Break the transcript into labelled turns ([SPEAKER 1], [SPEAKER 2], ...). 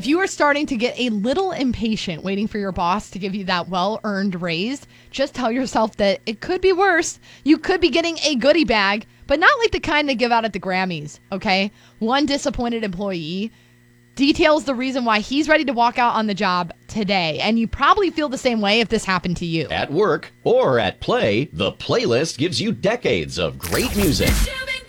[SPEAKER 1] If you are starting to get a little impatient waiting for your boss to give you that well-earned raise, just tell yourself that it could be worse. You could be getting a goodie bag, but not like the kind they give out at the Grammys, okay? One disappointed employee details the reason why he's ready to walk out on the job today. And you probably feel the same way if this happened to you.
[SPEAKER 2] At work or at play, the playlist gives you decades of great music.